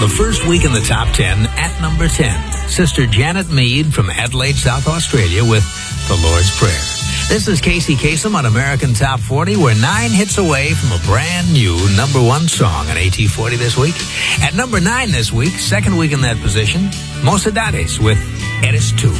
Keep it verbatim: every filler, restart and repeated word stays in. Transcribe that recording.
The first week in the top ten at number ten. Sister Janet Mead from Adelaide, South Australia with The Lord's Prayer. This is Casey Kasem on American Top forty. We're nine hits away from a brand new number one song on A T forty this week. At number nine this week, second week in that position, Mocedades with Eres Tú.